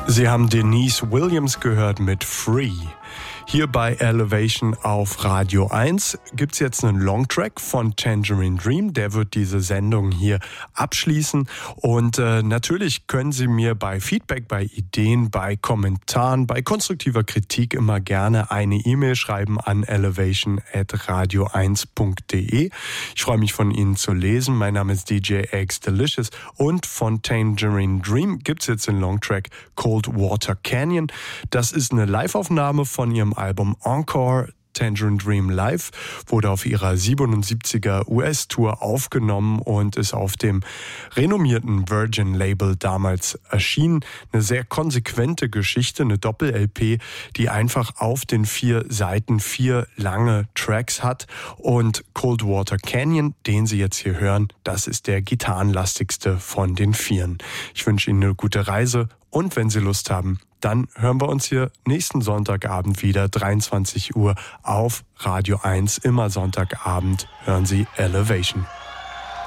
Sie haben Denise Williams gehört mit Free. Hier bei Elevation auf Radio 1 gibt's jetzt einen Longtrack von Tangerine Dream. Der wird diese Sendung hier abschließen. Und natürlich können Sie mir bei Feedback, bei Ideen, bei Kommentaren, bei konstruktiver Kritik immer gerne eine E-Mail schreiben an elevation@radio1.de. Ich freue mich, von Ihnen zu lesen. Mein Name ist DJ X Delicious und von Tangerine Dream gibt's jetzt den Longtrack Cold Water Canyon. Das ist eine Live-Aufnahme von ihrem Album Encore. Tangerine Dream Live wurde auf ihrer 77er US-Tour aufgenommen und ist auf dem renommierten Virgin-Label damals erschienen. Eine sehr konsequente Geschichte, eine Doppel-LP, die einfach auf den 4 Seiten 4 lange Tracks hat. Und Cold Water Canyon, den Sie jetzt hier hören, das ist der gitarrenlastigste von den 4. Ich wünsche Ihnen eine gute Reise und wenn Sie Lust haben, dann hören wir uns hier nächsten Sonntagabend wieder, 23 Uhr auf Radio 1. Immer Sonntagabend hören Sie Elevation.